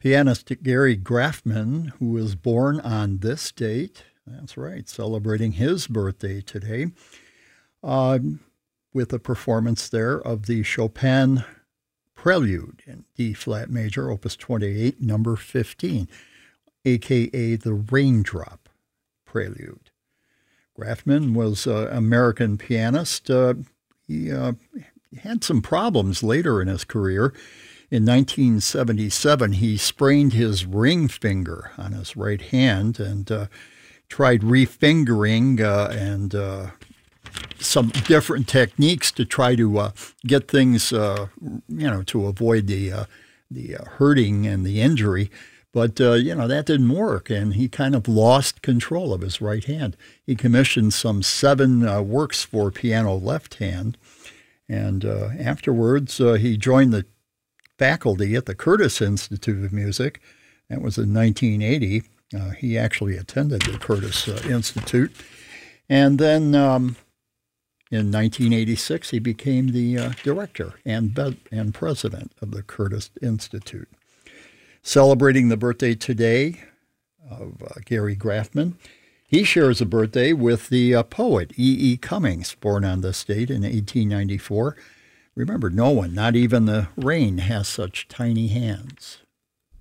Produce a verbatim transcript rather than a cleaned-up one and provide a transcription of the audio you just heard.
Pianist Gary Graffman, who was born on this date, that's right, celebrating his birthday today, uh, with a performance there of the Chopin Prelude in D-flat major, opus twenty-eight, number fifteen, a k a the Raindrop Prelude. Graffman was an American pianist. Uh, he uh, had some problems later in his career. In nineteen seventy-seven, he sprained his ring finger on his right hand and uh, tried refingering uh, and uh, some different techniques to try to uh, get things, uh, you know, to avoid the uh, the uh, hurting and the injury. But, uh, you know, that didn't work, and he kind of lost control of his right hand. He commissioned some seven uh, works for piano left hand, and uh, afterwards uh, he joined the faculty at the Curtis Institute of Music. That was in nineteen eighty. Uh, he actually attended the Curtis uh, Institute. And then um, in nineteen eighty-six, he became the uh, director and, be- and president of the Curtis Institute. Celebrating the birthday today of uh, Gary Graffman, he shares a birthday with the uh, poet E E. Cummings, born on this date in eighteen ninety-four. Remember, no one, not even the rain, has such tiny hands.